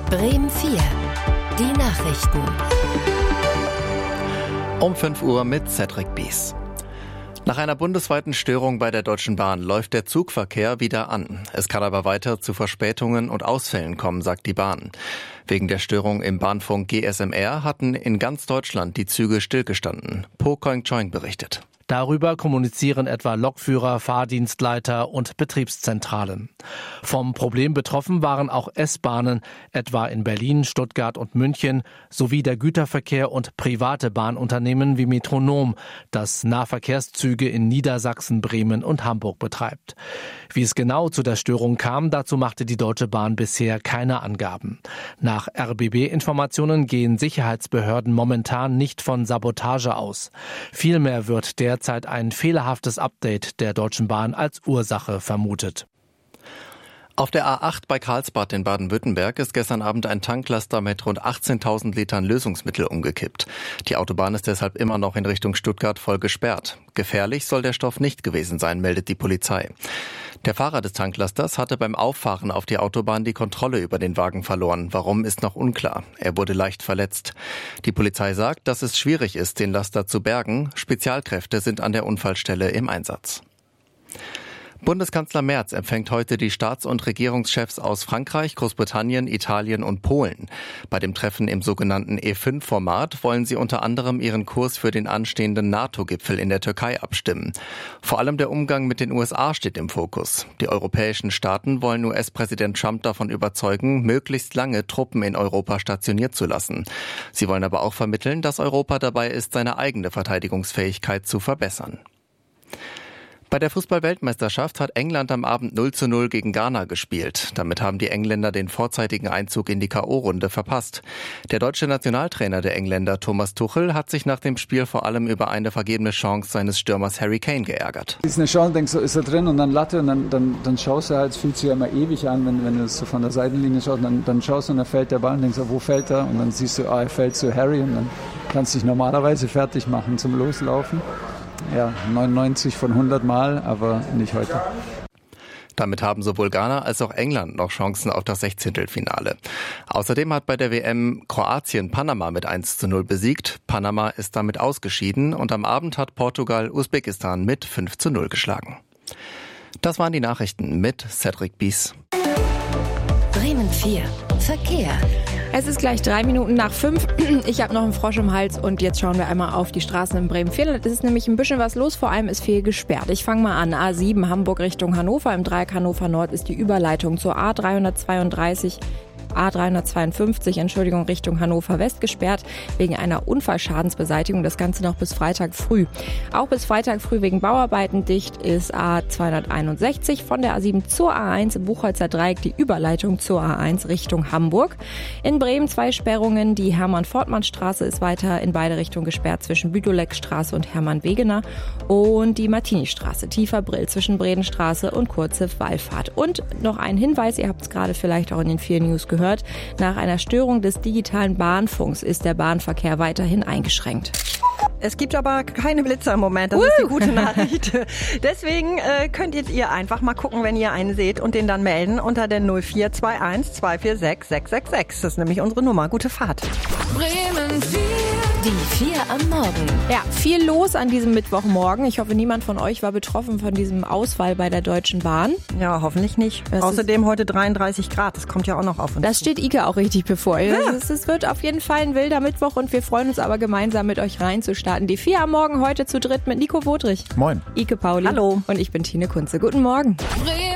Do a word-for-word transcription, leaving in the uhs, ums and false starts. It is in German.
Bremen vier. Die Nachrichten. Um fünf Uhr mit Cedric Bies. Nach einer bundesweiten Störung bei der Deutschen Bahn läuft der Zugverkehr wieder an. Es kann aber weiter zu Verspätungen und Ausfällen kommen, sagt die Bahn. Wegen der Störung im Bahnfunk G S M R hatten in ganz Deutschland die Züge stillgestanden. Po Koing-Choing berichtet. Darüber kommunizieren etwa Lokführer, Fahrdienstleiter und Betriebszentralen. Vom Problem betroffen waren auch S-Bahnen, etwa in Berlin, Stuttgart und München, sowie der Güterverkehr und private Bahnunternehmen wie Metronom, das Nahverkehrszüge in Niedersachsen, Bremen und Hamburg betreibt. Wie es genau zu der Störung kam, dazu machte die Deutsche Bahn bisher keine Angaben. Nach R B B-Informationen gehen Sicherheitsbehörden momentan nicht von Sabotage aus. Vielmehr wird der derzeit ein fehlerhaftes Update der Deutschen Bahn als Ursache vermutet. Auf der A acht bei Karlsbad in Baden-Württemberg ist gestern Abend ein Tanklaster mit rund achtzehntausend Litern Lösungsmittel umgekippt. Die Autobahn ist deshalb immer noch in Richtung Stuttgart voll gesperrt. Gefährlich soll der Stoff nicht gewesen sein, meldet die Polizei. Der Fahrer des Tanklasters hatte beim Auffahren auf die Autobahn die Kontrolle über den Wagen verloren. Warum, ist noch unklar. Er wurde leicht verletzt. Die Polizei sagt, dass es schwierig ist, den Laster zu bergen. Spezialkräfte sind an der Unfallstelle im Einsatz. Bundeskanzler Merz empfängt heute die Staats- und Regierungschefs aus Frankreich, Großbritannien, Italien und Polen. Bei dem Treffen im sogenannten E fünf Format wollen sie unter anderem ihren Kurs für den anstehenden NATO-Gipfel in der Türkei abstimmen. Vor allem der Umgang mit den U S A steht im Fokus. Die europäischen Staaten wollen U S-Präsident Trump davon überzeugen, möglichst lange Truppen in Europa stationiert zu lassen. Sie wollen aber auch vermitteln, dass Europa dabei ist, seine eigene Verteidigungsfähigkeit zu verbessern. Bei der Fußball-Weltmeisterschaft hat England am Abend null zu null gegen Ghana gespielt. Damit haben die Engländer den vorzeitigen Einzug in die K O-Runde verpasst. Der deutsche Nationaltrainer der Engländer, Thomas Tuchel, hat sich nach dem Spiel vor allem über eine vergebene Chance seines Stürmers Harry Kane geärgert. Ist eine Chance, denkst du, ist er drin und dann Latte und dann, dann, dann schaust du halt, es fühlt sich ja immer ewig an, wenn, wenn du es so von der Seitenlinie schaust, dann, dann schaust du und dann fällt der Ball und denkst du, wo fällt er? Und dann siehst du, ah, er fällt zu Harry und dann kannst du dich normalerweise fertig machen zum Loslaufen. Ja, neunundneunzig von hundert Mal, aber nicht heute. Damit haben sowohl Ghana als auch England noch Chancen auf das Sechzehntelfinale. Außerdem hat bei der W M Kroatien Panama mit eins zu null besiegt. Panama ist damit ausgeschieden und am Abend hat Portugal Usbekistan mit fünf zu null geschlagen. Das waren die Nachrichten mit Cedric Bies. Bremen vier. Verkehr. Es ist gleich drei Minuten nach fünf. Ich habe noch einen Frosch im Hals und jetzt schauen wir einmal auf die Straßen in Bremen vier. Es ist nämlich ein bisschen was los, vor allem ist viel gesperrt. Ich fange mal an. A sieben Hamburg Richtung Hannover. Im Dreieck Hannover Nord ist die Überleitung zur A dreihundertzweiunddreißig. A dreihundertzweiundfünfzig, Entschuldigung, Richtung Hannover West gesperrt, wegen einer Unfallschadensbeseitigung. Das Ganze noch bis Freitag früh. Auch bis Freitag früh wegen Bauarbeiten dicht ist A zweihunderteinundsechzig von der A sieben zur A eins im Buchholzer Dreieck die Überleitung zur A eins Richtung Hamburg. In Bremen zwei Sperrungen. Die Hermann-Fortmann-Straße ist weiter in beide Richtungen gesperrt zwischen Büdow-Leck-Straße und Hermann-Wegener. Und die Martini-Straße, tiefer Brill zwischen Bredenstraße und Kurze-Wallfahrt. Und noch ein Hinweis, ihr habt es gerade vielleicht auch in den vier News gehört. Nach einer Störung des digitalen Bahnfunks ist der Bahnverkehr weiterhin eingeschränkt. Es gibt aber keine Blitzer im Moment, das uh. ist die gute Nachricht. Deswegen äh, könntet ihr einfach mal gucken, wenn ihr einen seht und den dann melden unter der null vier zwei eins zwei vier sechs sechs sechs sechs. Das ist nämlich unsere Nummer. Gute Fahrt. Bremen vier. Die vier am Morgen. Ja, viel los an diesem Mittwochmorgen. Ich hoffe, niemand von euch war betroffen von diesem Ausfall bei der Deutschen Bahn. Ja, hoffentlich nicht. Das Außerdem heute dreiunddreißig Grad. Das kommt ja auch noch auf uns. Das steht Ike auch richtig bevor. Ja. Es, es wird auf jeden Fall ein wilder Mittwoch und wir freuen uns aber gemeinsam mit euch reinzustarten. Die vier am Morgen heute zu dritt mit Nico Wodrich. Moin. Ike Pauli. Hallo. Und ich bin Tine Kunze. Guten Morgen. Bremen